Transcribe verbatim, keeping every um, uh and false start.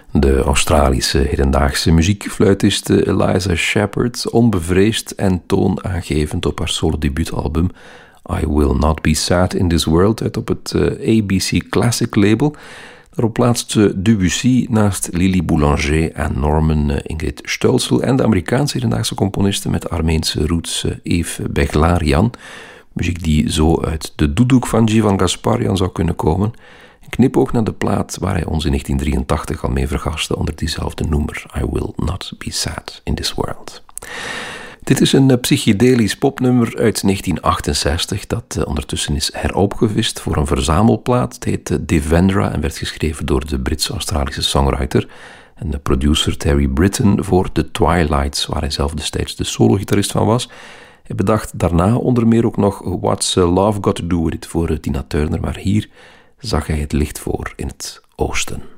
De Australische hedendaagse muziekfluitiste Eliza Shepherd, onbevreesd en toonaangevend op haar solo-debuutalbum I Will Not Be Sad in This World uit op het uh, A B C Classic label. Daarop plaatst ze Debussy naast Lily Boulanger en Norman uh, Ingrid Stölzl en de Amerikaanse hedendaagse componiste met Armeense roots uh, Eve Beglarian. Muziek die zo uit de doedoek van Jivan Gasparian zou kunnen komen. Een knipoog naar de plaat waar hij ons in negentien drieëntachtig al mee vergastte onder diezelfde noemer. I Will Not Be Sad in This World. Dit is een psychedelisch popnummer uit negentien achtenzestig dat uh, ondertussen is heropgevist voor een verzamelplaat. Het heet uh, Devendra en werd geschreven door de Brits-Australische songwriter en de producer Terry Britten voor The Twilights, waar hij zelf destijds de solo-gitarist van was. Hij bedacht daarna onder meer ook nog What's Love Got to Do With It voor uh, Tina Turner, maar hier zag hij het licht voor in het oosten.